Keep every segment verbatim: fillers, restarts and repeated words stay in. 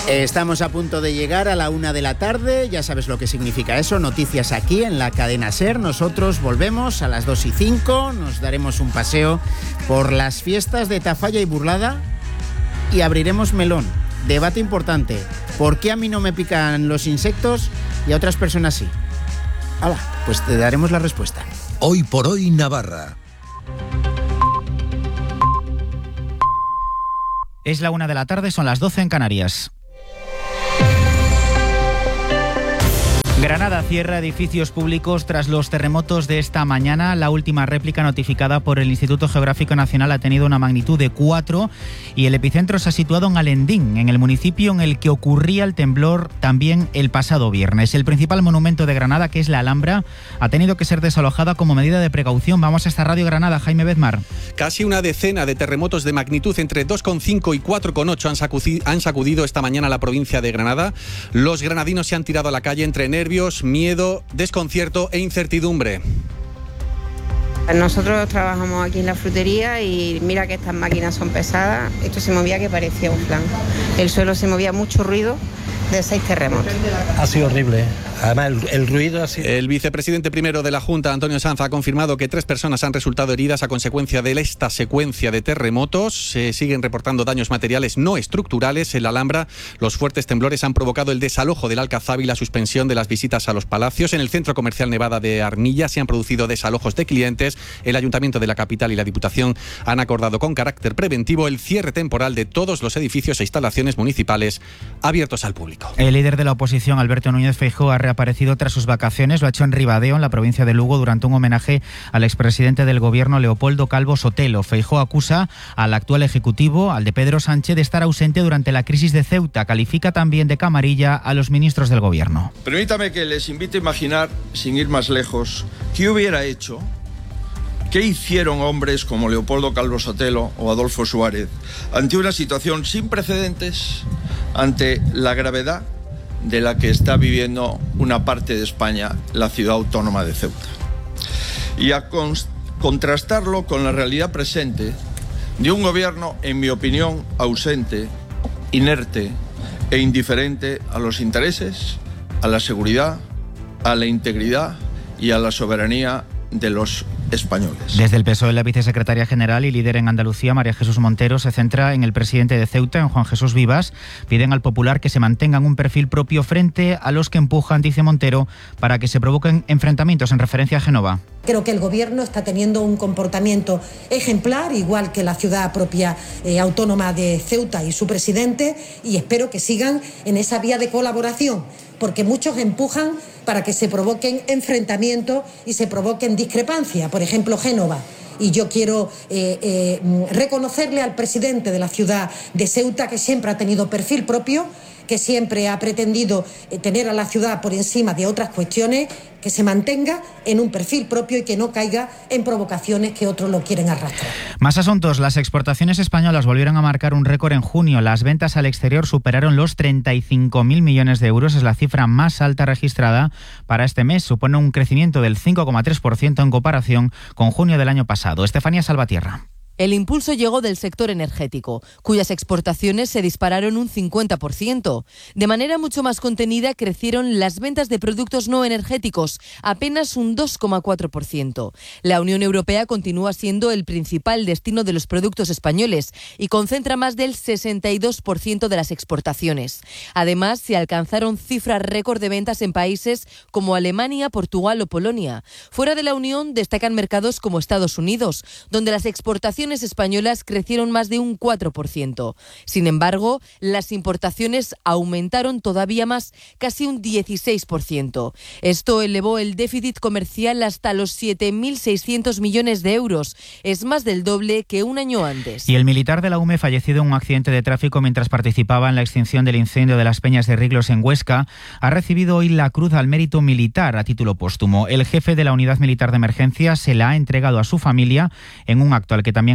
Estamos a punto de llegar a la una de la tarde, ya sabes lo que significa eso, noticias aquí en la cadena SER. Nosotros volvemos a las dos y cinco, nos daremos un paseo por las fiestas de Tafalla y Burlada y abriremos melón. Debate importante, ¿por qué a mí no me pican los insectos y a otras personas sí? Hala, pues te daremos la respuesta. Hoy por hoy Navarra. Es la una de la tarde, son las doce en Canarias. Granada cierra edificios públicos tras los terremotos de esta mañana. La última réplica notificada por el Instituto Geográfico Nacional ha tenido una magnitud de cuatro y el epicentro se ha situado en Alendín, en el municipio en el que ocurría el temblor también el pasado viernes. El principal monumento de Granada, que es la Alhambra, ha tenido que ser desalojada como medida de precaución. Vamos a esta Radio Granada, Jaime Bedmar. Casi una decena de terremotos de magnitud entre dos coma cinco y cuatro coma ocho han sacudido, han sacudido esta mañana la provincia de Granada. Los granadinos se han tirado a la calle entre nervios, miedo, desconcierto e incertidumbre. Nosotros trabajamos aquí en la frutería y mira que estas máquinas son pesadas. Esto se movía que parecía un flan. El suelo se movía, mucho ruido de seis terremotos. Ha sido horrible. Además, el, el ruido ha sido... El vicepresidente primero de la Junta, Antonio Sanz, ha confirmado que tres personas han resultado heridas a consecuencia de esta secuencia de terremotos. Se siguen reportando daños materiales no estructurales en la Alhambra. Los fuertes temblores han provocado el desalojo del Alcazaba y la suspensión de las visitas a los palacios. En el centro comercial Nevada de Armilla se han producido desalojos de clientes. El Ayuntamiento de la capital y la Diputación han acordado con carácter preventivo el cierre temporal de todos los edificios e instalaciones municipales abiertos al público. El líder de la oposición, Alberto Núñez Feijóo, ha reaparecido tras sus vacaciones. Lo ha hecho en Ribadeo, en la provincia de Lugo, durante un homenaje al expresidente del gobierno, Leopoldo Calvo Sotelo. Feijóo acusa al actual ejecutivo, al de Pedro Sánchez, de estar ausente durante la crisis de Ceuta. Califica también de camarilla a los ministros del gobierno. Permítame que les invite a imaginar, sin ir más lejos, qué hubiera hecho, qué hicieron hombres como Leopoldo Calvo Sotelo o Adolfo Suárez ante una situación sin precedentes, ante la gravedad de la que está viviendo una parte de España, la ciudad autónoma de Ceuta. Y a contrastarlo con la realidad presente de un gobierno, en mi opinión, ausente, inerte e indiferente a los intereses, a la seguridad, a la integridad y a la soberanía de los españoles. Desde el P S O E, la vicesecretaria general y líder en Andalucía, María Jesús Montero, se centra en el presidente de Ceuta, en Juan Jesús Vivas. Piden al Popular que se mantengan un perfil propio frente a los que empujan, dice Montero, para que se provoquen enfrentamientos, en referencia a Génova. Creo que el Gobierno está teniendo un comportamiento ejemplar, igual que la ciudad propia eh, autónoma de Ceuta y su presidente, y espero que sigan en esa vía de colaboración, porque muchos empujan para que se provoquen enfrentamientos y se provoquen discrepancias. Por ejemplo, Génova. Y yo quiero eh, eh, reconocerle al presidente de la ciudad de Ceuta, que siempre ha tenido perfil propio, que siempre ha pretendido tener a la ciudad por encima de otras cuestiones, que se mantenga en un perfil propio y que no caiga en provocaciones que otros lo quieren arrastrar. Más asuntos. Las exportaciones españolas volvieron a marcar un récord en junio. Las ventas al exterior superaron los treinta y cinco mil millones de euros. Es la cifra más alta registrada para este mes. Supone un crecimiento del cinco coma tres por ciento en comparación con junio del año pasado. Estefanía Salvatierra. El impulso llegó del sector energético, cuyas exportaciones se dispararon un cincuenta por ciento. De manera mucho más contenida crecieron las ventas de productos no energéticos, apenas un dos coma cuatro por ciento. La Unión Europea continúa siendo el principal destino de los productos españoles y concentra más del sesenta y dos por ciento de las exportaciones. Además, se alcanzaron cifras récord de ventas en países como Alemania, Portugal o Polonia. Fuera de la Unión destacan mercados como Estados Unidos, donde las exportaciones españolas crecieron más de un cuatro por ciento. Sin embargo, las importaciones aumentaron todavía más, casi un dieciséis por ciento. Esto elevó el déficit comercial hasta los siete mil seiscientos millones de euros. Es más del doble que un año antes. Y el militar de la U M E, fallecido en un accidente de tráfico mientras participaba en la extinción del incendio de las Peñas de Riglos en Huesca, ha recibido hoy la Cruz al Mérito Militar a título póstumo. El jefe de la Unidad Militar de Emergencia se la ha entregado a su familia en un acto al que también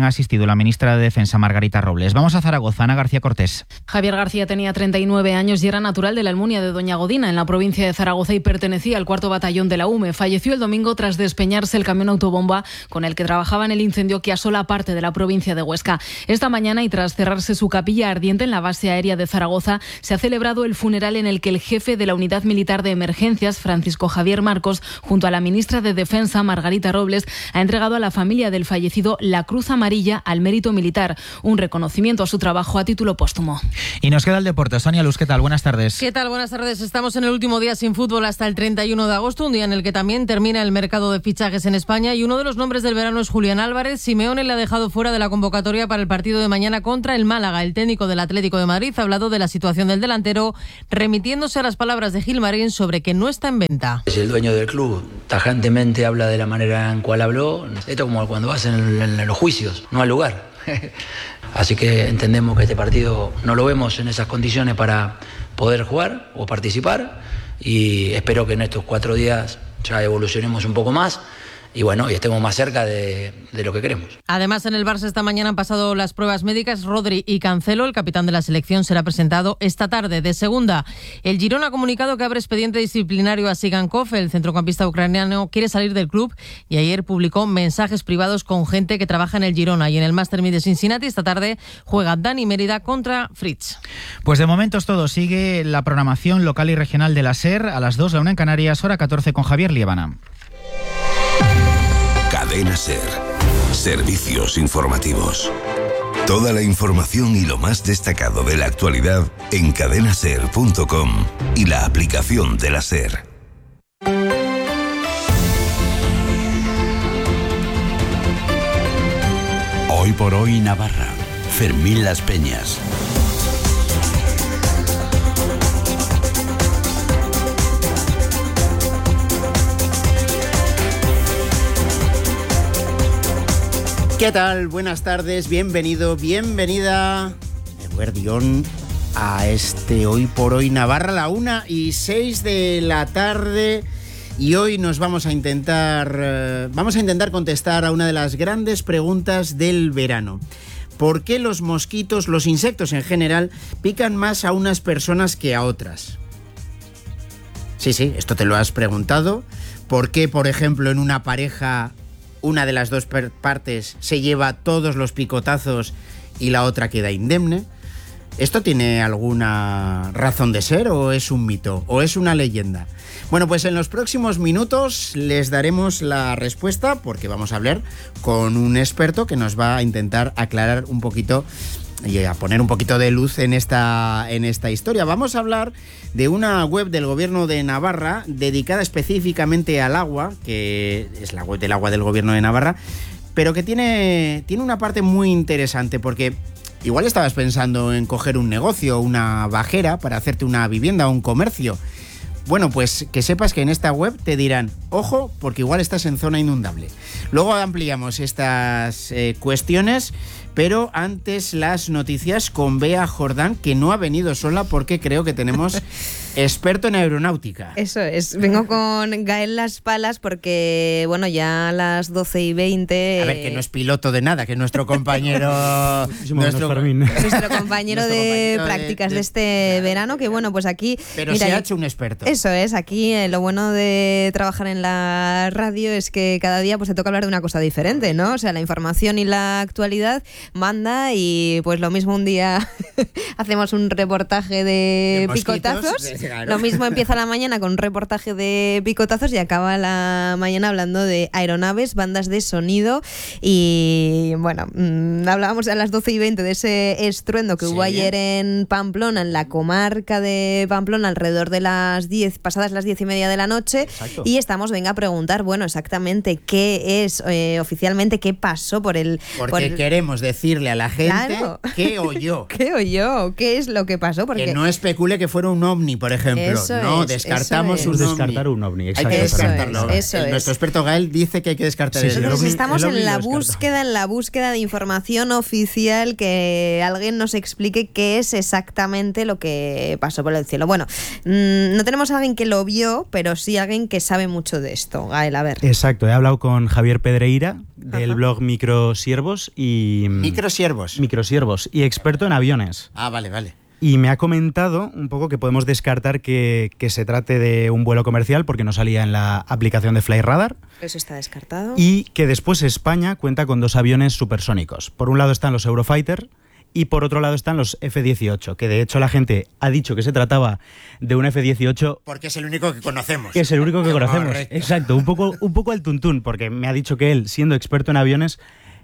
también ha asistido la ministra de Defensa, Margarita Robles. Vamos a Zaragoza, Ana García Cortés. Javier García tenía treinta y nueve años y era natural de la Almunia de Doña Godina, en la provincia de Zaragoza, y pertenecía al cuarto batallón de la U M E. Falleció el domingo tras despeñarse el camión autobomba con el que trabajaba en el incendio que asola parte de la provincia de Huesca. Esta mañana, y tras cerrarse su capilla ardiente en la base aérea de Zaragoza, se ha celebrado el funeral en el que el jefe de la Unidad Militar de Emergencias, Francisco Javier Marcos, junto a la ministra de Defensa, Margarita Robles, ha entregado a la familia del fallecido la Cruz Amarilla al Mérito Militar, un reconocimiento a su trabajo a título póstumo. Y nos queda el deporte. Sonia Luz, ¿qué tal? Buenas tardes. ¿Qué tal? Buenas tardes. Estamos en el último día sin fútbol hasta el treinta y uno de agosto, un día en el que también termina el mercado de fichajes en España, y uno de los nombres del verano es Julián Álvarez. Simeone le ha dejado fuera de la convocatoria para el partido de mañana contra el Málaga. El técnico del Atlético de Madrid ha hablado de la situación del delantero, remitiéndose a las palabras de Gilmarín sobre que no está en venta. Es el dueño del club, tajantemente habla de la manera en cual habló. Esto como cuando vas en, en, en los juicios, no al lugar. Así que entendemos que este partido no lo vemos en esas condiciones para poder jugar o participar, y espero que en estos cuatro días ya evolucionemos un poco más y bueno, y estemos más cerca de, de lo que queremos. Además, en el Barça esta mañana han pasado las pruebas médicas Rodri y Cancelo. El capitán de la selección será presentado esta tarde. De segunda, el Girona ha comunicado que abre expediente disciplinario a Sigankov. El centrocampista ucraniano quiere salir del club y ayer publicó mensajes privados con gente que trabaja en el Girona. Y en el Master Mid de Cincinnati esta tarde juega Dani Mérida contra Fritz. Pues de momento es todo. Sigue la programación local y regional de la SER a las dos, la una en Canarias, hora catorce, con Javier Liébana. Cadena SER. Servicios informativos. Toda la información y lo más destacado de la actualidad en cadena ser punto com y la aplicación de la SER. Hoy por hoy Navarra. Fermín Las Peñas. ¿Qué tal? Buenas tardes, bienvenido, bienvenida, Eguerdión, a este Hoy por Hoy Navarra, la una y seis de la tarde, y hoy nos vamos a intentar, eh, vamos a intentar contestar a una de las grandes preguntas del verano. ¿Por qué los mosquitos, los insectos en general, pican más a unas personas que a otras? Sí, sí, esto te lo has preguntado. ¿Por qué, por ejemplo, en una pareja una de las dos partes se lleva todos los picotazos y la otra queda indemne? ¿Esto tiene alguna razón de ser o es un mito o es una leyenda? Bueno, pues en los próximos minutos les daremos la respuesta, porque vamos a hablar con un experto que nos va a intentar aclarar un poquito y a poner un poquito de luz en esta, en esta historia. Vamos a hablar de una web del Gobierno de Navarra dedicada específicamente al agua, que es la web del agua del Gobierno de Navarra, pero que tiene, tiene una parte muy interesante, porque igual estabas pensando en coger un negocio, una bajera para hacerte una vivienda o un comercio. Bueno, pues que sepas que en esta web te dirán, ojo, porque igual estás en zona inundable. Luego ampliamos estas eh, cuestiones, pero antes las noticias con Bea Jordán, que no ha venido sola porque creo que tenemos experto en aeronáutica. Eso es, vengo con Gael Las Palas porque, bueno, ya a las doce y veinte... A ver, que no es piloto de nada, que nuestro compañero... nuestro, nuestro compañero de compañero prácticas de, de, de este de, verano, que bueno, pues aquí... Pero mira, se ha hecho un experto. Eso es, aquí eh, lo bueno de trabajar en la radio es que cada día pues te toca hablar de una cosa diferente, ¿no? O sea, la información y la actualidad manda, y pues lo mismo un día hacemos un reportaje de, de picotazos, claro. Lo mismo empieza la mañana con un reportaje de picotazos y acaba la mañana hablando de aeronaves, bandas de sonido, y bueno, mmm, hablábamos a las doce y veinte de ese estruendo que sí. hubo ayer en Pamplona, en la comarca de Pamplona, alrededor de las diez, pasadas las diez y media de la noche. Exacto. Y estamos, venga, a preguntar, bueno, exactamente qué es, eh, oficialmente, qué pasó por el... Porque por el... queremos decirle a la gente, claro, qué oyó. ¿Qué oyó? ¿Qué es lo que pasó? Porque... Que no especule que fuera un ovni, por por ejemplo. Eso no, es, descartamos eso un es. ovni. Descartar un ovni, Hay que exacto. descartarlo. Eso El- es. Nuestro experto Gael dice que hay que descartar Sí, el sí, el ovni. Nosotros ovni- estamos el en ovni la lo descarto. búsqueda, en la búsqueda de información oficial, que alguien nos explique qué es exactamente lo que pasó por el cielo. Bueno, mmm, no tenemos a alguien que lo vio, pero sí alguien que sabe mucho de esto. Gael, a ver. Exacto, he hablado con Javier Pedreira del Ajá. blog Microsiervos y... Microsiervos. Microsiervos y experto en aviones. Ah, vale, vale. Y me ha comentado un poco que podemos descartar que, que se trate de un vuelo comercial porque no salía en la aplicación de Flyradar Eso está descartado. y que después España cuenta con dos aviones supersónicos. Por un lado están los Eurofighter y por otro lado están los F dieciocho, que de hecho la gente ha dicho que se trataba de un F dieciocho Porque es el único que conocemos. que es el único que conocemos. Correcto. Exacto, un poco, un poco al tuntún, porque me ha dicho que él, siendo experto en aviones,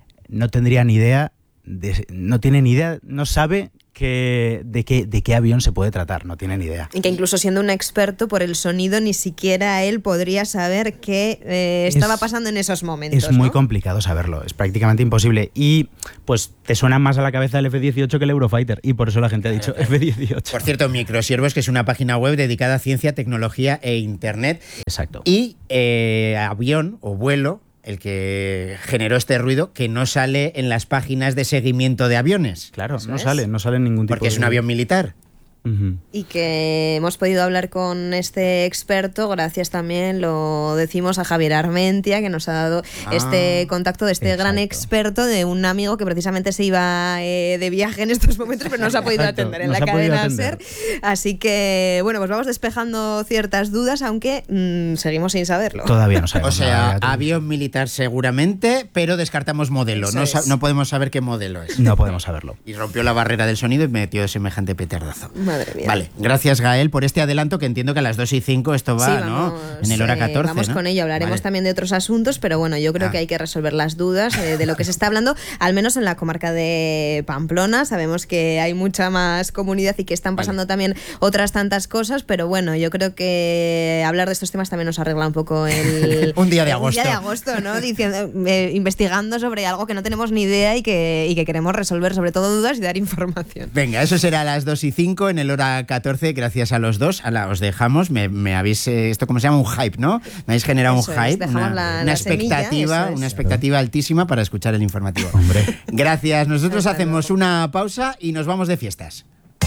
no tendría ni idea, de- no tiene ni idea, no sabe que, de, qué, de qué avión se puede tratar, no tiene ni idea. Y que incluso siendo un experto por el sonido, ni siquiera él podría saber qué eh, estaba Es- pasando en esos momentos. Es muy ¿no? complicado saberlo, es prácticamente imposible. Y pues te suena más a la cabeza el F dieciocho que el Eurofighter, y por eso la gente ha dicho F dieciocho. Por cierto, Microsiervos, que es una página web dedicada a ciencia, tecnología e internet. Exacto. Y eh, avión o vuelo, el que generó este ruido, que no sale en las páginas de seguimiento de aviones. Claro, Eso no es. sale, no sale en ningún tipo Porque es de- un avión militar. Ujú. Y que hemos podido hablar con este experto, gracias también, lo decimos, a Javier Armentia, que nos ha dado Ah, este contacto de este gran exacto. experto, de un amigo que precisamente se iba eh, de viaje en estos momentos, pero no se ha podido Exacto, atender en no la se ha podido cadena atender. SER. Así que, bueno, pues vamos despejando ciertas dudas, aunque mm, seguimos sin saberlo. Todavía no O sabemos sea, nada. avión militar seguramente, pero descartamos modelo. Eso No, sa- es. no podemos saber qué modelo es. No podemos saberlo. Y rompió la barrera del sonido y metió semejante petardazo. Madre mía. Vale, gracias Gael por este adelanto, que entiendo que a las dos y cinco esto va, Sí, ¿no? vamos, En el hora eh, catorce, vamos ¿no? con ello, hablaremos Vale. también de otros asuntos, pero bueno, yo creo Ah. que hay que resolver las dudas eh, de lo que se está hablando, al menos en la comarca de Pamplona. Sabemos que hay mucha más comunidad y que están pasando también otras tantas cosas, pero bueno, yo creo que hablar de estos temas también nos arregla un poco el... Un día de Un día agosto. de agosto, ¿no? Diciendo, eh, investigando sobre algo que no tenemos ni idea y que, y que queremos resolver, sobre todo dudas y dar información. Venga, eso será a las dos y cinco en el hora catorce, gracias a los dos. Ala, os dejamos, me, me habéis, eh, esto como se llama, un hype, ¿no? Me habéis generado Eso un es, hype, dejamos una, la- una la semilla, expectativa, eso es. una expectativa altísima para escuchar el informativo. Hombre. Gracias, nosotros Hasta hacemos una pausa y nos vamos de fiestas.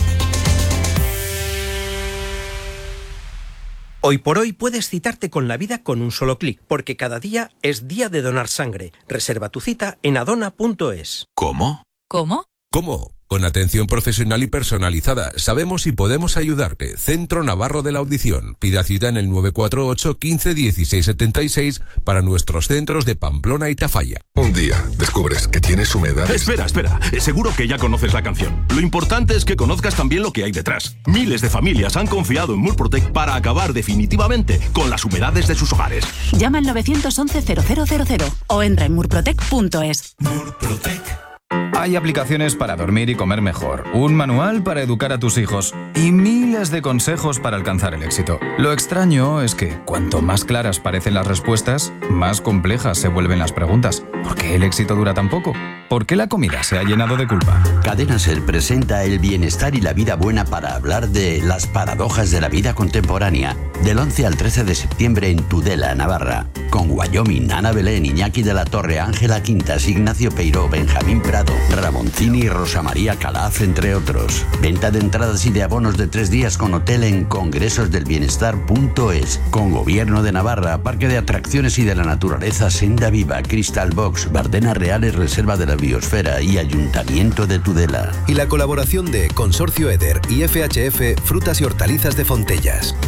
Hoy por hoy puedes citarte con la vida con un solo clic, porque cada día es día de donar sangre. Reserva tu cita en adona punto es. ¿Cómo? ¿Cómo? ¿Cómo? Con atención profesional y personalizada. Sabemos si podemos ayudarte. Centro Navarro de la Audición. Pida cita en el nueve cuatro ocho, quince, dieciséis setenta y seis para nuestros centros de Pamplona y Tafalla. Un día descubres que tienes humedad. Espera, espera. Seguro que ya conoces la canción. Lo importante es que conozcas también lo que hay detrás. Miles de familias han confiado en Murprotec para acabar definitivamente con las humedades de sus hogares. Llama al nueve once cero cero cero cero o entra en murprotec punto es. Hay aplicaciones para dormir y comer mejor, un manual para educar a tus hijos y miles de consejos para alcanzar el éxito. Lo extraño es que cuanto más claras parecen las respuestas, más complejas se vuelven las preguntas. ¿Por qué el éxito dura tan poco? ¿Por qué la comida se ha llenado de culpa? Cadena SER presenta el bienestar y la vida buena para hablar de las paradojas de la vida contemporánea. Del once al trece de septiembre en Tudela, Navarra. Con Wyoming, Ana Belén, Iñaki de la Torre, Ángela Quintas, Ignacio Peiró, Benjamín Prado, Ramoncini y Rosa María Calaf, entre otros. Venta de entradas y de abonos de tres días con hotel en congresos del bienestar punto es. Con Gobierno de Navarra, Parque de Atracciones y de la Naturaleza Senda Viva, Crystal Box, Bardenas Reales, Reserva de la Biosfera y Ayuntamiento de Tudela. Y la colaboración de Consorcio Eder y F H F Frutas y Hortalizas de Fontellas.